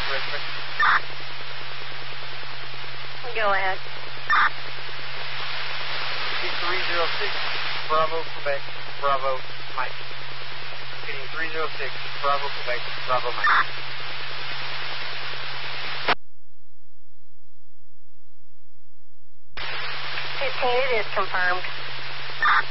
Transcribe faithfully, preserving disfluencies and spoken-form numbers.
Richmond. Go ahead. three zero six, Bravo, Quebec, Bravo, Mike. Repeating three zero six, Bravo, Quebec, Bravo, Mike. fifteen, it is confirmed.